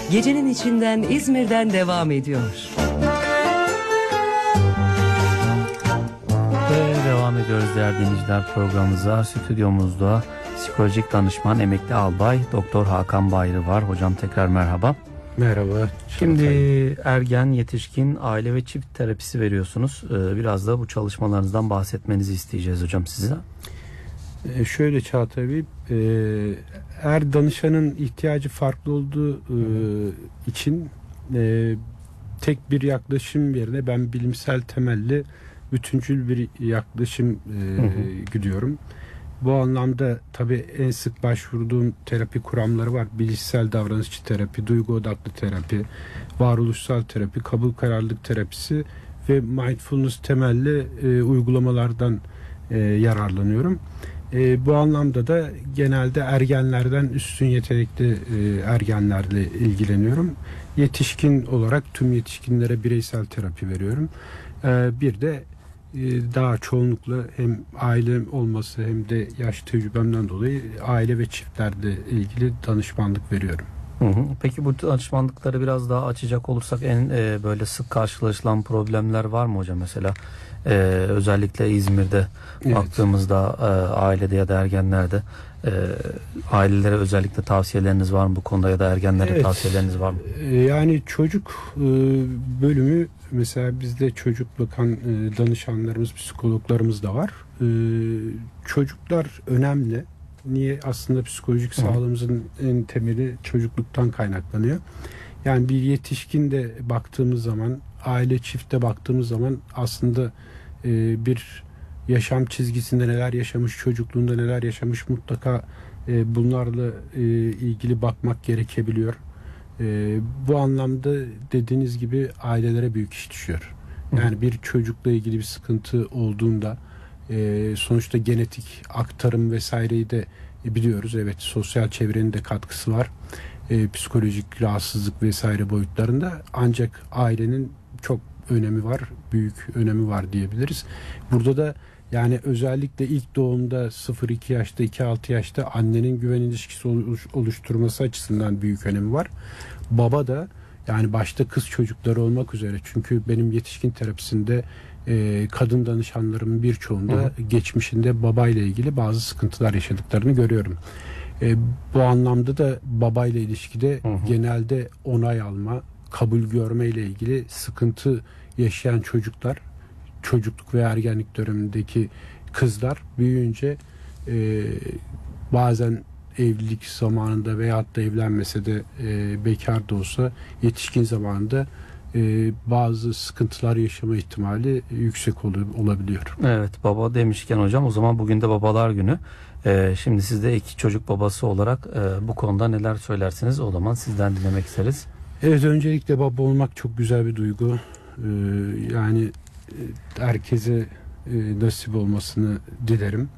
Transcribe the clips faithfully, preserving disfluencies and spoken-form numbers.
gecenin içinden İzmir'den devam ediyor. Ve devam ediyoruz değerli dinleyiciler programımıza. Stüdyomuzda psikolojik danışman emekli albay Doktor Hakan Bayrı var. Hocam tekrar merhaba. Merhaba. Şimdi ergen, yetişkin, aile ve çift terapisi veriyorsunuz. Biraz da bu çalışmalarınızdan bahsetmenizi isteyeceğiz hocam size. Ee, şöyle Çağatay Bey, e, eğer danışanın ihtiyacı farklı olduğu e, için e, tek bir yaklaşım yerine ben bilimsel temelli bütüncül bir yaklaşım e, hı hı. gidiyorum. Bu anlamda tabii en sık başvurduğum terapi kuramları var. Bilişsel davranışçı terapi, duygu odaklı terapi, varoluşsal terapi, kabul kararlılık terapisi ve mindfulness temelli e, uygulamalardan e, yararlanıyorum. E, bu anlamda da genelde ergenlerden üstün yetenekli e, ergenlerle ilgileniyorum. Yetişkin olarak tüm yetişkinlere bireysel terapi veriyorum. E, bir de daha çoğunlukla hem aile olması hem de yaş tecrübemden dolayı aile ve çiftlerle ilgili danışmanlık veriyorum. Hı hı. Peki bu danışmanlıkları biraz daha açacak olursak en e, böyle sık karşılaşılan problemler var mı hocam mesela? E, özellikle İzmir'de evet. baktığımızda e, ailede ya da ergenlerde e, ailelere özellikle tavsiyeleriniz var mı bu konuda ya da ergenlere evet. tavsiyeleriniz var mı? Yani çocuk e, bölümü mesela bizde çocuk bakan e, danışanlarımız, psikologlarımız da var. E, çocuklar önemli. Niye? Aslında psikolojik Hı. sağlığımızın en temeli çocukluktan kaynaklanıyor. Yani bir yetişkin de baktığımız zaman, aile çifte baktığımız zaman aslında e, bir yaşam çizgisinde neler yaşamış, çocukluğunda neler yaşamış mutlaka e, bunlarla e, ilgili bakmak gerekebiliyor. E, bu anlamda dediğiniz gibi ailelere büyük iş düşüyor. Yani bir çocukla ilgili bir sıkıntı olduğunda e, sonuçta genetik aktarım vesaireyi de e, biliyoruz. Evet, sosyal çevrenin de katkısı var. E, psikolojik rahatsızlık vesaire boyutlarında, ancak ailenin çok önemi var, büyük önemi var diyebiliriz. Burada da yani özellikle ilk doğumda sıfır iki yaşta, iki altı yaşta annenin güven ilişkisi oluşturması açısından büyük önemi var. Baba da yani başta kız çocukları olmak üzere, çünkü benim yetişkin terapisinde e, kadın danışanlarımın birçoğunda hı hı. geçmişinde babayla ilgili bazı sıkıntılar yaşadıklarını görüyorum. E, bu anlamda da babayla ilişkide hı hı. genelde onay alma, kabul görme ile ilgili sıkıntı yaşayan çocuklar, çocukluk ve ergenlik dönemindeki kızlar büyüyünce e, bazen evlilik zamanında veyahut da evlenmese de e, bekar da olsa yetişkin zamanında e, bazı sıkıntılar yaşama ihtimali yüksek ol, olabiliyor. Evet, baba demişken hocam, o zaman bugün de babalar günü. Ee, şimdi siz de iki çocuk babası olarak e, bu konuda neler söylersiniz, o zaman sizden dinlemek isteriz. Evet, öncelikle baba olmak çok güzel bir duygu. Ee, yani herkese e, nasip olmasını dilerim.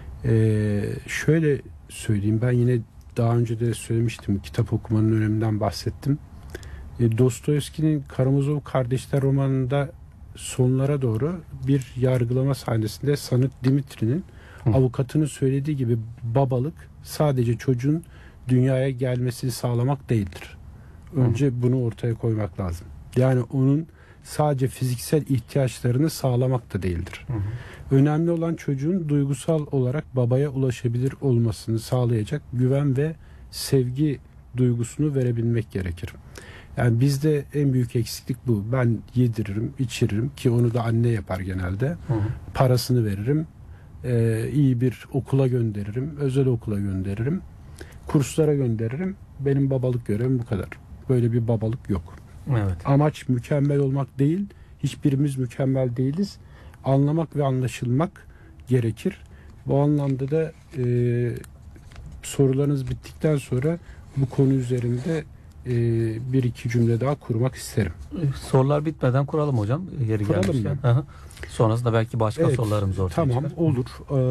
Ee, şöyle söyleyeyim, ben yine daha önce de söylemiştim, kitap okumanın öneminden bahsettim. E, Dostoyevski'nin Karamazov Kardeşler romanında sonlara doğru bir yargılama sahnesinde sanık Dimitri'nin Hı. avukatının söylediği gibi babalık sadece çocuğun dünyaya gelmesini sağlamak değildir. Önce Hı. bunu ortaya koymak lazım. Yani onun sadece fiziksel ihtiyaçlarını sağlamak da değildir. Hı hı. Önemli olan çocuğun duygusal olarak babaya ulaşabilir olmasını sağlayacak güven ve sevgi duygusunu verebilmek gerekir. Yani bizde en büyük eksiklik bu. Ben yediririm, içiririm ki onu da anne yapar genelde. Hı hı. Parasını veririm, ee, iyi bir okula gönderirim, özel okula gönderirim, kurslara gönderirim. Benim babalık görevim bu kadar. Böyle bir babalık yok. Evet. Amaç mükemmel olmak değil. Hiçbirimiz mükemmel değiliz. Anlamak ve anlaşılmak gerekir. Bu anlamda da e, sorularınız bittikten sonra bu konu üzerinde e, bir iki cümle daha kurmak isterim. Sorular bitmeden kuralım hocam. Yeri kuralım gelmişken. Sonrasında belki başka evet, sorularımız ortaya tamam, çıkar. Tamam, olur.